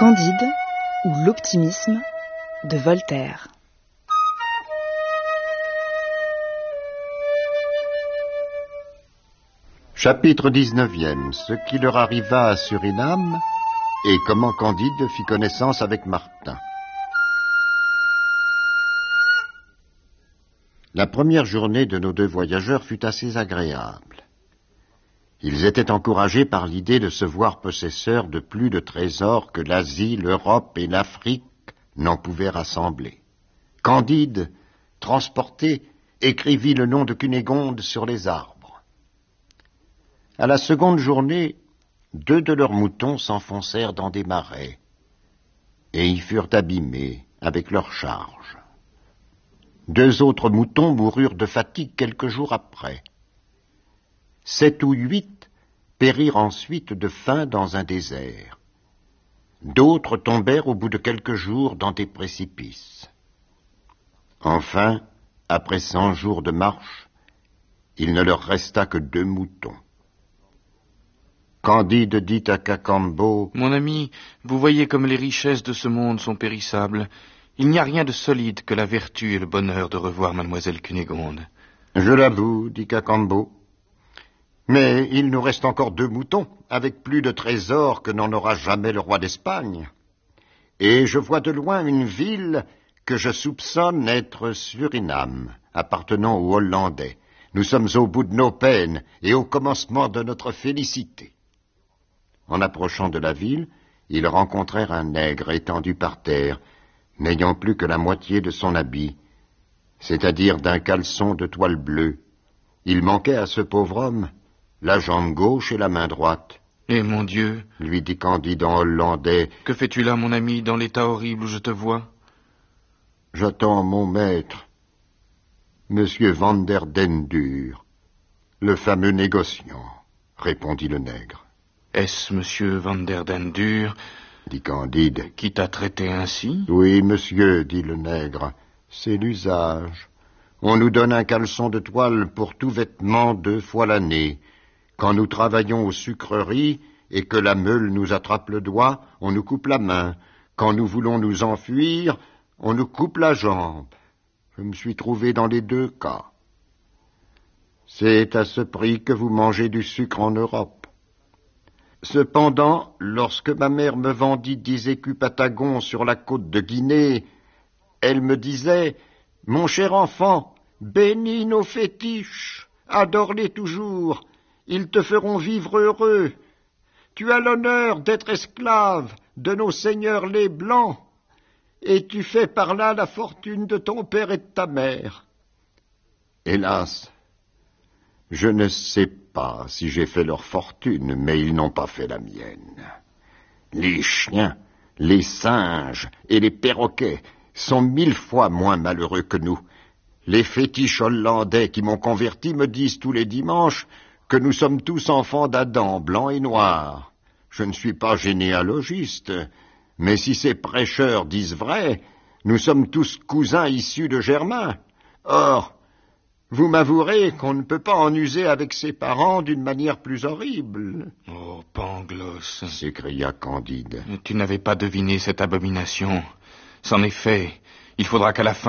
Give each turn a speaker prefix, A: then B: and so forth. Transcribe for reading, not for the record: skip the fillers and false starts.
A: Candide ou l'optimisme de Voltaire.
B: Chapitre 19e. Ce qui leur arriva à Suriname et comment Candide fit connaissance avec Martin. La première journée de nos deux voyageurs fut assez agréable. Ils étaient encouragés par l'idée de se voir possesseurs de plus de trésors que l'Asie, l'Europe et l'Afrique n'en pouvaient rassembler. Candide, transporté, écrivit le nom de Cunégonde sur les arbres. À la seconde journée, 2 de leurs moutons s'enfoncèrent dans des marais et y furent abîmés avec leur charge. 2 autres moutons moururent de fatigue quelques jours après. 7 ou 8 périrent ensuite de faim dans un désert. D'autres tombèrent au bout de quelques jours dans des précipices. Enfin, après 100 jours de marche, il ne leur resta que 2 moutons. Candide dit à Cacambo: «
C: Mon ami, vous voyez comme les richesses de ce monde sont périssables. Il n'y a rien de solide que la vertu et le bonheur de revoir mademoiselle Cunégonde. »
B: « Je l'avoue, dit Cacambo, mais il nous reste encore 2 moutons, avec plus de trésors que n'en aura jamais le roi d'Espagne. Et je vois de loin une ville que je soupçonne être Suriname, appartenant aux Hollandais. Nous sommes au bout de nos peines et au commencement de notre félicité. » En approchant de la ville, ils rencontrèrent un nègre étendu par terre, n'ayant plus que la moitié de son habit, c'est-à-dire d'un caleçon de toile bleue. Il manquait à ce pauvre homme la jambe gauche et la main droite.
C: « Eh mon Dieu,
B: lui dit Candide en hollandais,
C: que fais-tu là, mon ami, dans l'état horrible où je te vois ?»«
B: J'attends mon maître, Monsieur Van der Dendur, le fameux négociant, répondit le nègre. »«
C: Est-ce Monsieur Van der Dendur,
B: dit Candide,
C: qui t'a traité ainsi ?»«
B: Oui, monsieur, dit le nègre, c'est l'usage. On nous donne un caleçon de toile pour tout vêtement 2 fois l'année. Quand nous travaillons aux sucreries et que la meule nous attrape le doigt, on nous coupe la main. Quand nous voulons nous enfuir, on nous coupe la jambe. Je me suis trouvé dans les 2 cas. C'est à ce prix que vous mangez du sucre en Europe. Cependant, lorsque ma mère me vendit 10 écus patagons sur la côte de Guinée, elle me disait: « Mon cher enfant, bénis nos fétiches, adore-les toujours, ils te feront vivre heureux. Tu as l'honneur d'être esclave de nos seigneurs les Blancs, et tu fais par là la fortune de ton père et de ta mère. » Hélas, je ne sais pas si j'ai fait leur fortune, mais ils n'ont pas fait la mienne. Les chiens, les singes et les perroquets sont 1000 fois moins malheureux que nous. Les fétiches hollandais qui m'ont converti me disent tous les dimanches que nous sommes tous enfants d'Adam, blancs et noirs. Je ne suis pas généalogiste, mais si ces prêcheurs disent vrai, nous sommes tous cousins issus de Germain. Or, vous m'avouerez qu'on ne peut pas en user avec ses parents d'une manière plus horrible. »«
C: Oh, Pangloss,
B: s'écria Candide.
C: Tu n'avais pas deviné cette abomination. C'en est fait, il faudra qu'à la fin